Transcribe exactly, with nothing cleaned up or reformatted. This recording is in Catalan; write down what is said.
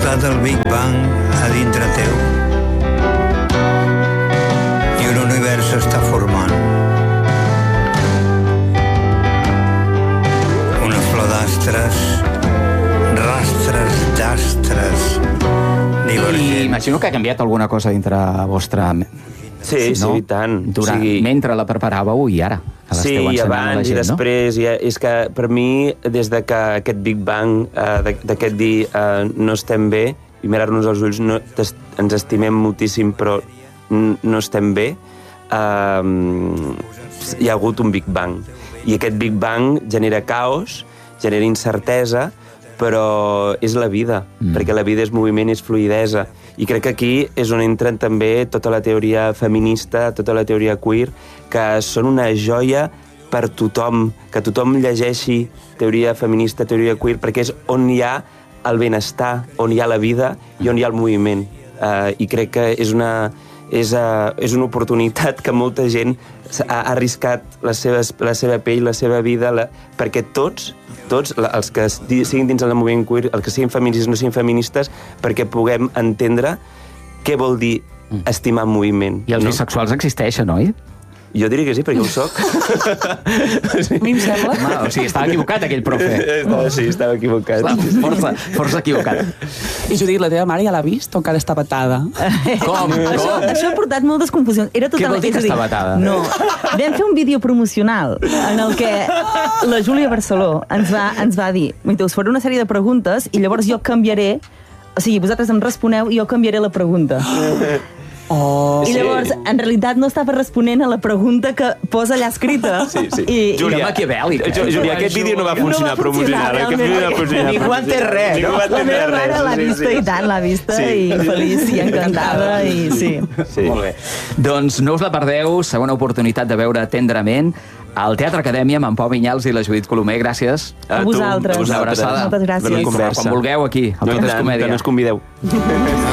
escoltat el Big Bang a dintre teu i un univers s'està formant. Una flor d'astres, rastres d'astres divergents. I imagino que ha canviat alguna cosa dintre vostra... Sí, sí, i tant. Durant, o sigui... Mentre la preparàveu i ara. Sí, i abans gent, i després. No? I és que per mi, des de que aquest Big Bang, uh, d'aquest dir uh, no estem bé, i mirar-nos als ulls, no, ens estimem moltíssim, però no estem bé, uh, hi ha hagut un Big Bang. I aquest Big Bang genera caos, genera incertesa, però és la vida, mm. perquè la vida és moviment, és fluidesa. I crec que aquí és on entren també tota la teoria feminista, tota la teoria queer, que són una joia per tothom, que tothom llegeixi teoria feminista, teoria queer, perquè és on hi ha el benestar, on hi ha la vida i on hi ha el moviment. Uh, I crec que és una, és, uh, és una oportunitat que molta gent ha arriscat la seva, la seva pell, la seva vida, la, perquè tots, tots, els que siguin dins del moviment queer, els que siguin feministes no siguin feministes, perquè puguem entendre què vol dir estimar moviment. I els no? bisexuals existeixen, oi? Jo diria que sí, perquè ho soc. A mi em sembla. No, o sigui, estava equivocat aquell profe. Estava, sí, estava equivocat. Força, força equivocat. I Judit, la teva mare ja l'ha vist o encara està patada? Com? Això, Com? això ha portat moltes confusions. Era Què vol dir que està batada? No. Vam fer un vídeo promocional en el que la Júlia Barceló ens va, ens va dir, us faré una sèrie de preguntes i llavors jo canviaré, o sigui, vosaltres em responeu i jo canviaré la pregunta. Oh. I llavors, sí. En realitat no estava responent a la pregunta que posa allà escrita. Sí, sí. I, Júlia, maquiavèlic. Eh? Júlia, aquest vídeo no va funcionar no va funcionar, promocionar. Aquest vídeo no va funcionar. Ningú ha entès res. Ningú ha La entès meva mare res. l'ha vista, sí, sí. I tant, l'ha vista, sí. I feliç i encantada, i sí. Sí. Molt bé. Doncs no us la perdeu, segona oportunitat de veure Tendrament al Teatre Acadèmia amb en Pau Vinyals i la Judit Colomer. Gràcies. A vosaltres. A vosaltres. Moltes gràcies. Quan vulgueu aquí, al No, Totes tant, Comèdia. que no us convideu.